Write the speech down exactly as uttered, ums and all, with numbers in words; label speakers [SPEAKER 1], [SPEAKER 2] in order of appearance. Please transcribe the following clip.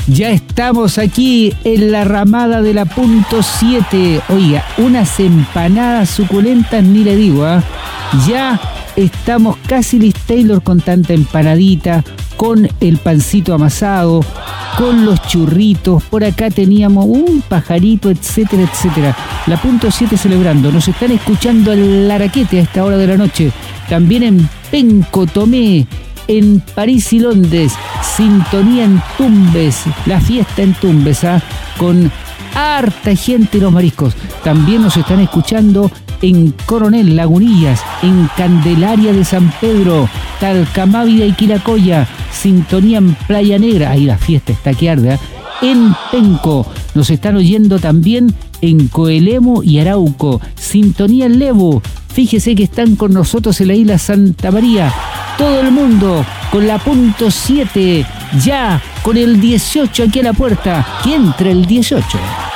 [SPEAKER 1] Ya estamos aquí en la ramada de la punto siete. Oiga, unas empanadas suculentas, ni le digo, ¿eh? Ya estamos casi Liz Taylor con tanta empanadita, con el pancito amasado, con los churritos. Por acá teníamos un pajarito, etcétera, etcétera. La punto siete celebrando. Nos están escuchando al Araquete a esta hora de la noche. También en Penco, Tomé, en París y Londres, sintonía en Tumbes, la fiesta en Tumbes, ¿eh? Con harta gente y los mariscos. También nos están escuchando en Coronel, Lagunillas, en Candelaria de San Pedro, Talcamávida y Quiracoya, sintonía en Playa Negra, ahí la fiesta está que arde, ¿eh? En Penco, nos están oyendo también en Coelemo y Arauco, sintonía en Lebu. Fíjese que están con nosotros en la isla Santa María. Todo el mundo con la punto siete, ya con el dieciocho aquí a la puerta. Que entre el dieciocho.